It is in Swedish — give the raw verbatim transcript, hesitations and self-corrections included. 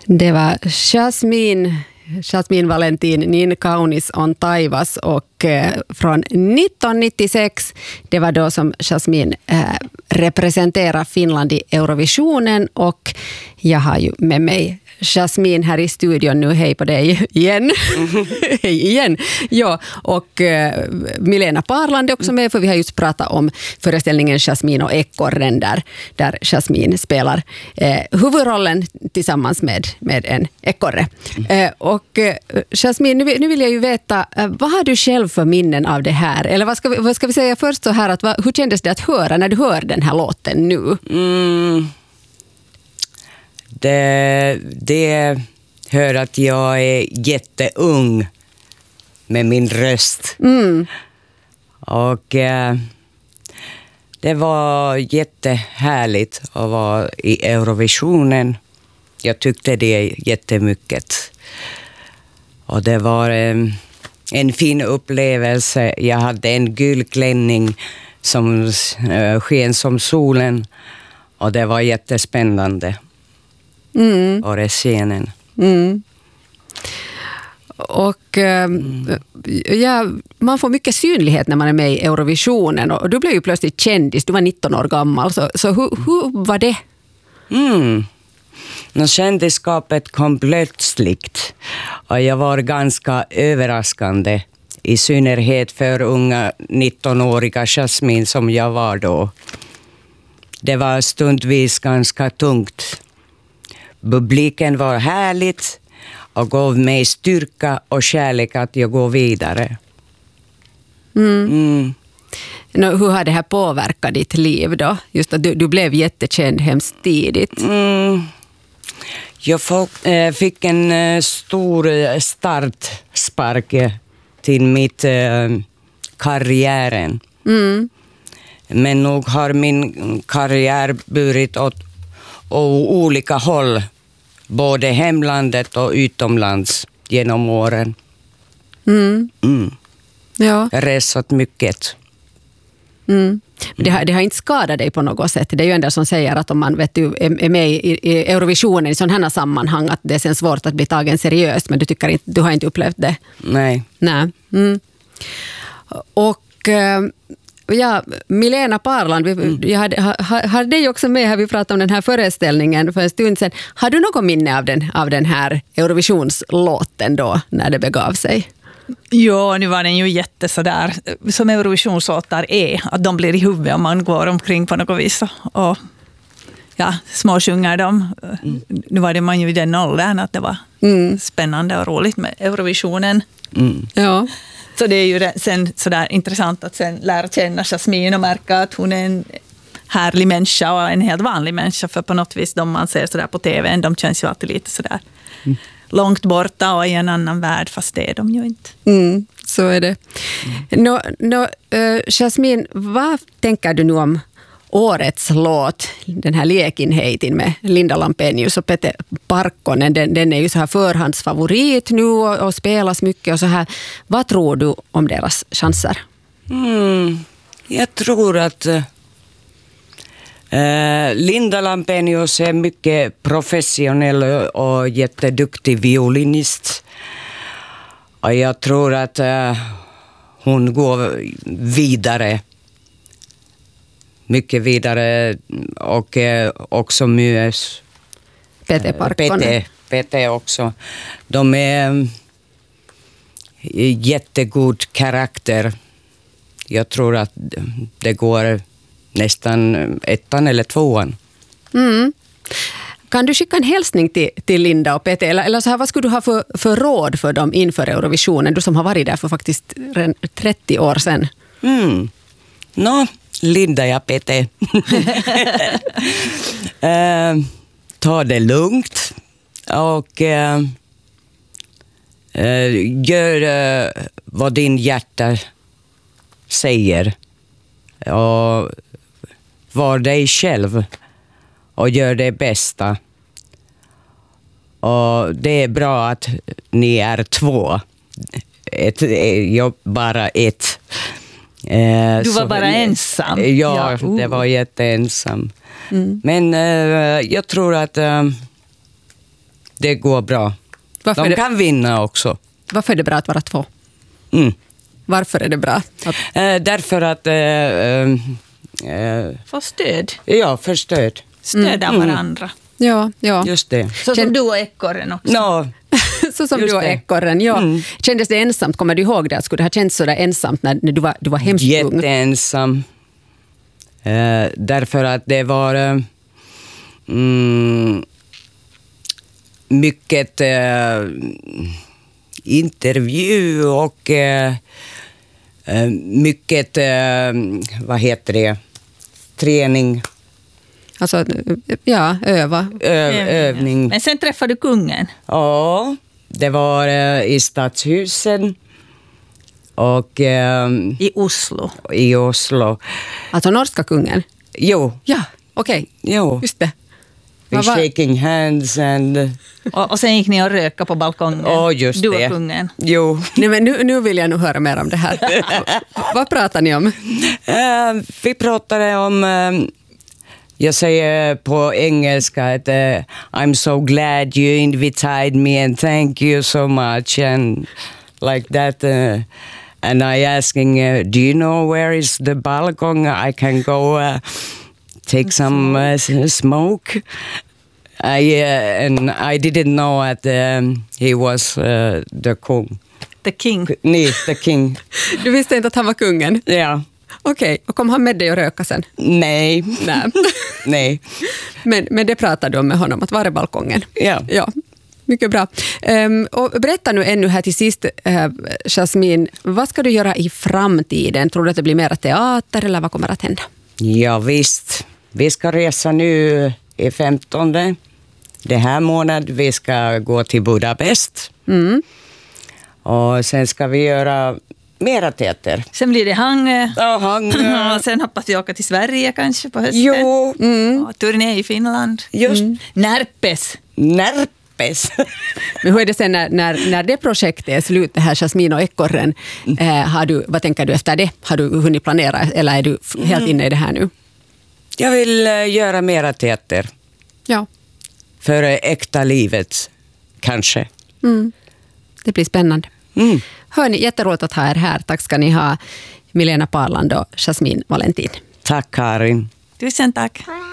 Det var Jasmine, Jasmine Valentin, Niin kaunis on taivas, och eh, från nittonhundranittiosex, det var då som Jasmine eh, representerar Finland i Eurovisionen, och jag har ju med mig Jasmine här i studion nu. Hej på dig igen. Mm. Hej igen. Ja, och eh, Milena Parland är också med, för vi har just pratat om föreställningen Jasmine och ekorren, där, där Jasmine spelar eh, huvudrollen tillsammans med, med en ekorre. Mm. Eh, och eh, Jasmine, nu, nu vill jag ju veta, eh, vad har du själv för minnen av det här? Eller vad ska vi, vad ska vi säga först så här, att vad, hur kändes det att höra när du hör den här låten nu? Mm. Det, det hör att jag är jätteung med min röst. Mm. Och eh, det var jättehärligt att vara i Eurovisionen. Jag tyckte det jättemycket. Och det var eh, en fin upplevelse. Jag hade en gul klänning som eh, sken som solen. Och det var jättespännande. Mm. Och det scenen. Mm. Och mm. ja, man får mycket synlighet när man är med i Eurovisionen, och du blev ju plötsligt kändis, du var nitton år gammal, så, så hur, hur var det? Mm. No, kändisskapet kom plötsligt, och jag var ganska överraskande, i synnerhet för unga nittonåriga Jasmine som jag var då. Det var stundvis ganska tungt. Publiken var härligt och gav mig styrka och kärlek att jag går vidare. Mm. Mm. No, hur har det här påverkat ditt liv då? Just att du, du blev jättekänd hemskt tidigt. Mm. Jag fick, äh, fick en äh, stor startspark till mitt äh, karriären. Mm. Men nog har min karriär burit åt och olika håll, både hemlandet och utomlands genom åren. Mm. Mm. Ja. Resat mycket. Mm. Men det har, det har inte skadat dig på något sätt. Det är ju en del som säger att om man vet du, är med i, i Eurovisionen i sådana här sammanhang, att det är sen svårt att bli tagen seriöst, men du tycker inte, du har inte upplevt det. Nej. Nej. Mm. Och ja, Milena Parland, vi, mm. jag hade, ha, hade dig också med här, vi pratade om den här föreställningen för en stund sedan. Har du något minne av den, av den här Eurovisionslåten då, när det begav sig? Ja, nu var den ju jätte sådär, som Eurovisionslåtar är, att de blir i huvudet om man går omkring på något vis och ja, småsjunger dem. Mm. Nu var det man ju i den åldern att det var mm. spännande och roligt med Eurovisionen. Mm. Ja. Så det är ju sen sådär intressant att sen lära känna Jasmine och märka att hon är en härlig människa och en helt vanlig människa, för på något vis de man ser sådär på tv, de känns ju alltid lite sådär mm. långt borta och i en annan värld, fast det är de ju inte. Mm, så är det. Mm. Nå, nå, uh, Jasmine, vad tänker du nu om årets låt, den här Liekinheitin med Linda Lampenius och Pete Parkkonen? Den, den är ju så här förhandsfavorit nu och, och spelas mycket och så här. Vad tror du om deras chanser? Mm, jag tror att äh, Linda Lampenius är mycket professionell och jätteduktig violinist. Och jag tror att äh, hon går vidare. Mycket vidare, och eh, också Myes. Pete Parkkonen. Pete, Pete också. De är eh, jättegod karaktär. Jag tror att det går nästan ettan eller tvåan. Mm. Kan du skicka en hälsning till, till Linda och Pete? Eller, eller så här, vad skulle du ha för, för råd för dem inför Eurovisionen? Du som har varit där för faktiskt trettio år sedan. Mm. Nå, Linda ja Pete. uh, ta det lugnt och uh, uh, gör uh, vad din hjärta säger och var dig själv och gör det bästa. Och det är bra att ni är två. Ett, jag bara ett. Eh, du var så, bara ensam. Ja, ja. Det var jätteensam. Mm. Men eh, jag tror att eh, det går bra. Varför De är det- kan vinna också. Varför är det bra att vara två? Mm. Varför är det bra? Att, Eh, därför att... Eh, eh, eh, Få stöd. ja, för stöd. Stöda varandra. ja, ja. Just det. Så som du och ekorren också. No, Så som Just du och det. ekorren. Ja. Mm. Kändes det ensamt? Kommer du ihåg det? Skulle det ha känts så där ensamt när, när du var, du var hemskt ung? jätteensam. Eh, därför att det var eh, mm, mycket eh, intervju och eh, eh, mycket, eh, vad heter det, träning, Alltså, ja, öva. ö, övning. Men sen träffade du kungen. Ja, det var eh, i Stadshusen och eh, I Oslo. i Oslo. Alltså norska kungen. Jo, Ja, okej. jo. Just det. We Vad var- shaking hands and... Och, och sen gick ni och röka på balkongen. Åh, just du och det. kungen. Jo. Nej, men nu, nu vill jag nog höra mer om det här. Vad pratar ni om? Eh, vi pratade om... eh, jag säger på engelska att eh, I'm so glad you invited me and thank you so much and like that. Uh, and I asking, uh, do you know where is the balcony? I can go uh, take some uh, s- smoke. I, uh, and I didn't know that um, he was uh, the kung. The king. Nej, the king. Du visste inte att han var kungen? Ja. Okej, och kom han med dig och röka sen? Nej. Nej. Nej. Men, men det pratade du om med honom, att vara i balkongen? Ja. Ja, mycket bra. Um, och berätta nu ännu här till sist, uh, Jasmine, vad ska du göra i framtiden? Tror du att det blir mer teater eller vad kommer att hända? Ja, visst. Vi ska resa nu i femtonde. Det här månaden vi ska gå till Budapest. Mm. Och sen ska vi göra mera teater. Sen blir det Hangö. Ja, han, Och sen hoppas vi åka till Sverige kanske på hösten. jo, Och turné i Finland. just Närpes. Närpes. Men hur är det sen när, när, när det projektet är slut, det här Jasmine och ekorren, eh, har du, vad tänker du efter det? Har du hunnit planera eller är du f- helt inne i det här nu? Jag vill eh, göra mera teater. Ja. För eh, äkta livet, kanske. Mm. Det blir spännande. Mm. Hörni, jätteroligt att ha er här. Tack ska ni ha, Milena Parland och Jasmine Valentin. Tack, Karin. Tusen tack.